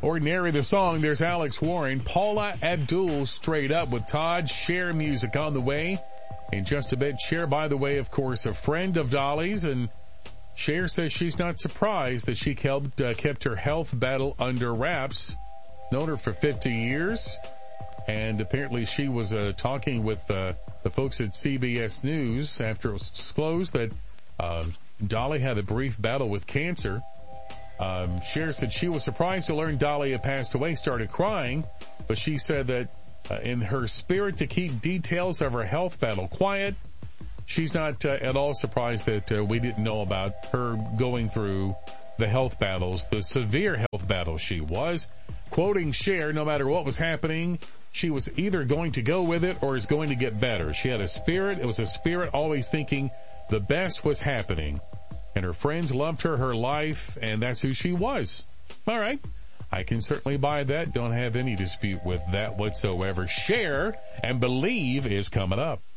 Ordinary the song, there's Alex Warren. Paula Abdul straight up with Todd. Cher music on the way in just a bit. Cher, by the way, of course, a friend of Dolly's, and Cher says she's not surprised that she kept her health battle under wraps. Known her for 50 years, and apparently she was talking with the folks at CBS News after it was disclosed that Dolly had a brief battle with cancer. Cher said she was surprised to learn Dolly had passed away, started crying, but she said that in her spirit to keep details of her health battle quiet, she's not at all surprised that we didn't know about her going through the health battles, the severe health battles she was. Quoting Cher, no matter what was happening, she was either going to go with it or is going to get better. She had a spirit. It was a spirit always thinking the best was happening. And her friends loved her life, and that's who she was. All right. I can certainly buy that. Don't have any dispute with that whatsoever. Cher and Believe is coming up.